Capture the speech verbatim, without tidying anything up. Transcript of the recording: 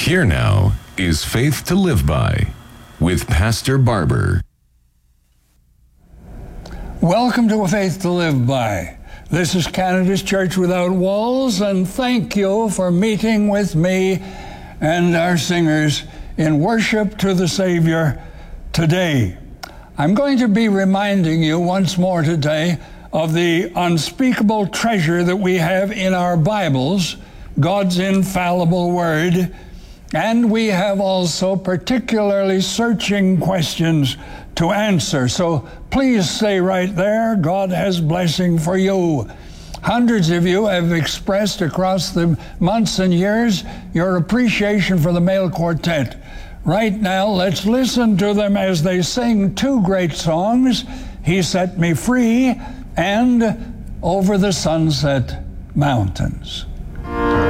Here now is Faith to Live By with Pastor Barber. Welcome to A Faith to Live By. This is Canada's Church Without Walls, and thank you for meeting with me and our singers in worship to the Savior today. I'm going to be reminding you once more today of the unspeakable treasure that we have in our Bibles, God's infallible Word, and we have also particularly searching questions to answer. So please stay right there. God has blessing for you. Hundreds of you have expressed across the months and years your appreciation for the male quartet. Right now, let's listen to them as they sing two great songs, He Set Me Free and Over the Sunset Mountains.